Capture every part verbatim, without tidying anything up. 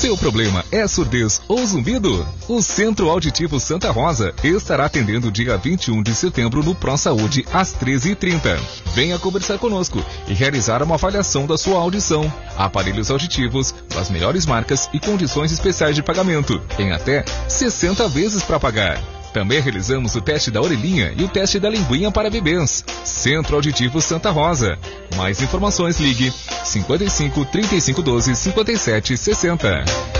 Seu problema é surdez ou zumbido? O Centro Auditivo Santa Rosa estará atendendo dia vinte e um de setembro no Pro Saúde às treze e trinta. Venha conversar conosco e realizar uma avaliação da sua audição. Aparelhos auditivos das melhores marcas e condições especiais de pagamento, em até sessenta vezes para pagar. Também realizamos o teste da orelhinha e o teste da linguinha para bebês. Centro Auditivo Santa Rosa. Mais informações, ligue cinquenta e cinco, trinta e cinco, doze, cinquenta e sete, sessenta.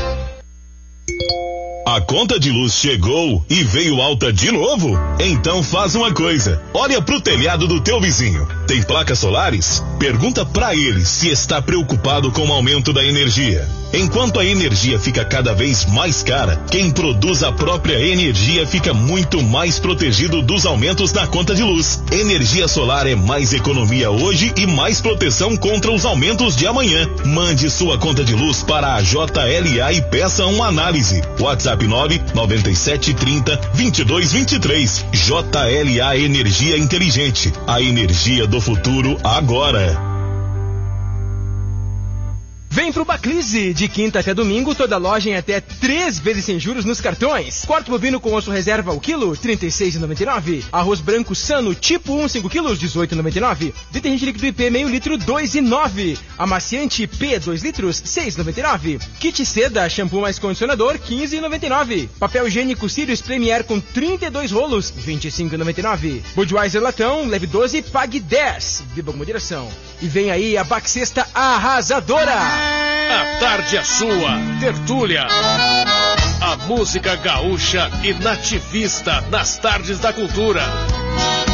A conta de luz chegou e veio alta de novo? Então faz uma coisa, olha pro telhado do teu vizinho. Tem placas solares? Pergunta pra ele se está preocupado com o aumento da energia. Enquanto a energia fica cada vez mais cara, quem produz a própria energia fica muito mais protegido dos aumentos na conta de luz. Energia solar é mais economia hoje e mais proteção contra os aumentos de amanhã. Mande sua conta de luz para a J L A e peça uma análise. WhatsApp nove nove sete trinta, vinte e dois vinte e três. J L A Energia Inteligente. A energia do futuro agora. Vem pro Baclise, de quinta até domingo, toda loja em até três vezes sem juros nos cartões. Corte bovino com osso reserva ao quilo, trinta e seis reais e noventa e nove centavos. Arroz branco Sano, tipo um, cinco quilos, dezoito reais e noventa e nove centavos. Detergente líquido I P, meio litro, dois reais e nove centavos. Amaciante P, dois litros, seis reais e noventa e nove centavos. Kit seda, shampoo mais condicionador, quinze reais e noventa e nove centavos. Papel higiênico Sirius Premier com trinta e dois rolos, vinte e cinco reais e noventa e nove centavos. Budweiser latão, leve doze, pague dez. Viva com moderação. E vem aí a Baxesta arrasadora. A tarde é sua, tertúlia. A música gaúcha e nativista nas tardes da cultura.